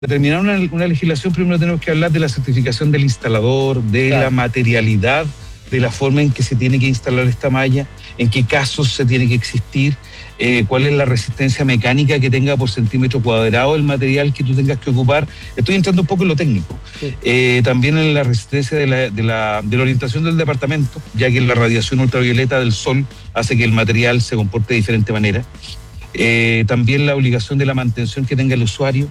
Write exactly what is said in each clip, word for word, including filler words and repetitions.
determinar una, una legislación, primero tenemos que hablar de la certificación del instalador, de claro. la materialidad, de la forma en que se tiene que instalar esta malla, en qué casos se tiene que existir, eh, cuál es la resistencia mecánica que tenga por centímetro cuadrado el material que tú tengas que ocupar. Estoy entrando un poco en lo técnico. Sí. Eh, también en la resistencia de la, de, la, de la orientación del departamento, ya que la radiación ultravioleta del sol hace que el material se comporte de diferente manera. Eh, también la obligación de la mantención que tenga el usuario.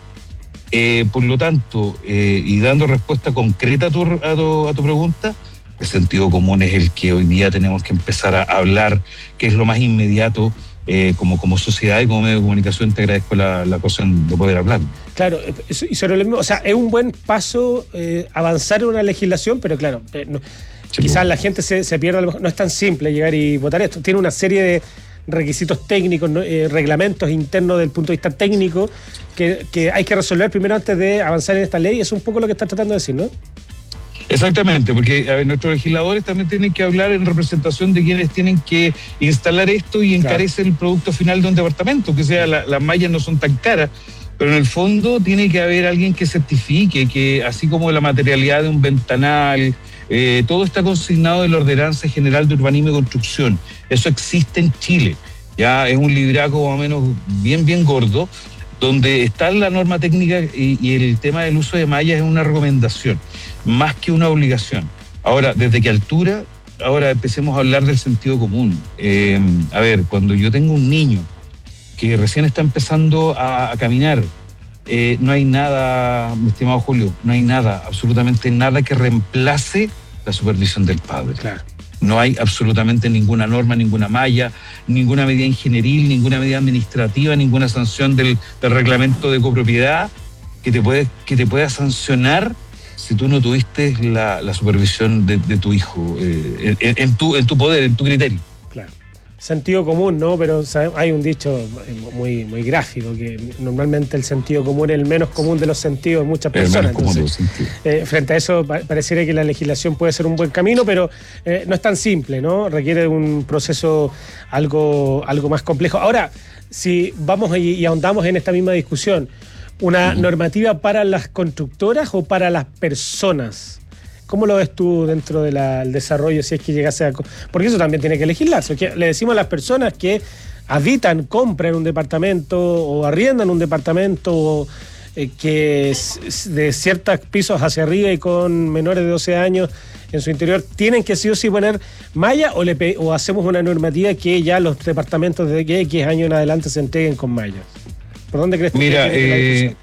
Eh, por lo tanto, eh, y dando respuesta concreta a tu, a, tu, a tu pregunta, el sentido común es el que hoy día tenemos que empezar a hablar, que es lo más inmediato eh, como, como sociedad y como medio de comunicación. Te agradezco la, la cosa de poder hablar. Claro, y sobre lo mismo, o sea, es un buen paso eh, avanzar en una legislación, pero claro, eh, no, sí, quizás la gente se, se pierda, no es tan simple llegar y votar esto, tiene una serie de requisitos técnicos, ¿no? eh, reglamentos internos del punto de vista técnico que, que hay que resolver primero antes de avanzar en esta ley. Es un poco lo que estás tratando de decir, ¿no? Exactamente, porque a ver, nuestros legisladores también tienen que hablar en representación de quienes tienen que instalar esto y encarece claro. el producto final de un departamento, que sea la, las mallas no son tan caras, pero en el fondo tiene que haber alguien que certifique que así como la materialidad de un ventanal, eh, todo está consignado en la Ordenanza General de Urbanismo y Construcción. Eso existe en Chile, ya es un libraco más o menos bien, bien gordo, donde está la norma técnica y, y el tema del uso de mallas es una recomendación, más que una obligación. Ahora, ¿desde qué altura? Ahora empecemos a hablar del sentido común. Eh, a ver, cuando yo tengo un niño que recién está empezando a, a caminar, eh, no hay nada, mi estimado Julio, no hay nada, absolutamente nada que reemplace la supervisión del padre. Claro. No hay absolutamente ninguna norma, ninguna malla, ninguna medida ingenieril, ninguna medida administrativa, ninguna sanción del, del reglamento de copropiedad que te puede, que te pueda sancionar si tú no tuviste la, la supervisión de, de tu hijo eh, en, en, tu, en tu poder, en tu criterio. Claro. Sentido común, ¿no? Pero hay un dicho muy, muy gráfico, que normalmente el sentido común es el menos común de los sentidos de muchas personas. Entonces, eh, frente a eso, pareciera que la legislación puede ser un buen camino, pero eh, no es tan simple, ¿no? Requiere un proceso algo, algo más complejo. Ahora, si vamos y, y ahondamos en esta misma discusión, ¿una uh-huh. normativa para las constructoras o para las personas? ¿Cómo lo ves tú dentro del de desarrollo si es que llegase a...? Porque eso también tiene que legislarse. Le decimos a las personas que habitan, compran un departamento o arriendan un departamento o, eh, que es de ciertos pisos hacia arriba y con menores de doce años en su interior, ¿tienen que sí o sí poner malla o, le, o hacemos una normativa que ya los departamentos de X años en adelante se entreguen con mallas? ¿Por dónde crees tú Mira, que tiene eh...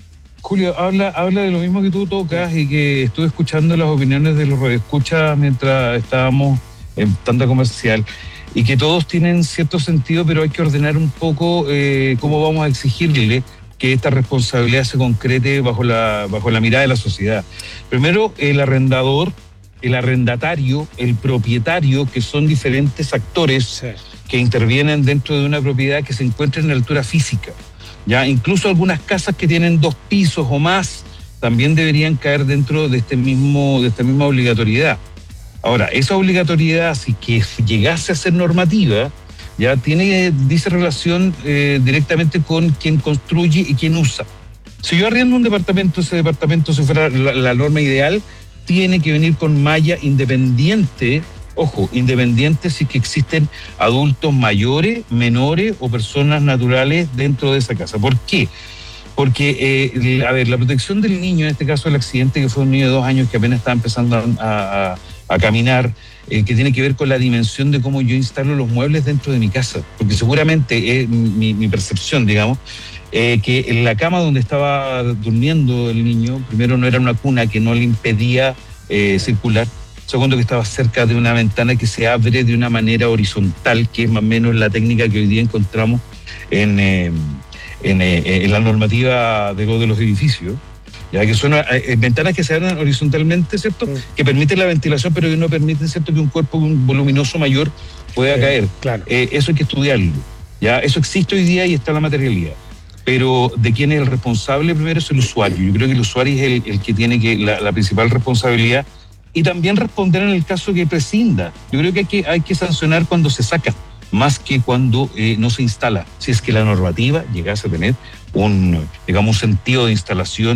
Julio, habla, habla de lo mismo que tú tocas y que estuve escuchando las opiniones de los radioescuchas mientras estábamos en tanda comercial y que todos tienen cierto sentido, pero hay que ordenar un poco eh, cómo vamos a exigirle que esta responsabilidad se concrete bajo la, bajo la mirada de la sociedad. Primero, el arrendador, el arrendatario, el propietario, que son diferentes actores sí. que intervienen dentro de una propiedad que se encuentra en altura física. Ya, incluso algunas casas que tienen dos pisos o más también deberían caer dentro de este mismo, de esta misma obligatoriedad. Ahora, esa obligatoriedad, si que llegase a ser normativa, ya tiene, dice relación eh, directamente con quien construye y quien usa. Si yo arriendo un departamento, ese departamento, si fuera la, la norma ideal, tiene que venir con malla independiente. Ojo, independientes si que existen adultos mayores, menores o personas naturales dentro de esa casa. ¿Por qué? Porque, eh, a ver, la protección del niño, en este caso el accidente, que fue un niño de dos años que apenas estaba empezando a, a, a caminar, eh, que tiene que ver con la dimensión de cómo yo instalo los muebles dentro de mi casa. Porque seguramente es mi, mi percepción, digamos, eh, que en la cama donde estaba durmiendo el niño, primero no era una cuna que no le impedía eh, circular. Segundo, que estaba cerca de una ventana que se abre de una manera horizontal, que es más o menos la técnica que hoy día encontramos en, eh, en, eh, en la normativa de, de los edificios, ya que son eh, ventanas que se abren horizontalmente, ¿cierto? Sí. Que permiten la ventilación, pero que no permiten, ¿cierto?, que un cuerpo voluminoso mayor pueda sí, caer. Claro. Eh, eso hay que estudiarlo. Ya, eso existe hoy día y está en la materialidad. Pero ¿de quién es el responsable? Primero es el usuario. Yo creo que el usuario es el, el que tiene que la, la principal responsabilidad. Y también responder en el caso que prescinda. Yo creo que hay que, hay que sancionar cuando se saca, más que cuando eh, no se instala. Si es que la normativa llegase a tener un, digamos, un sentido de instalación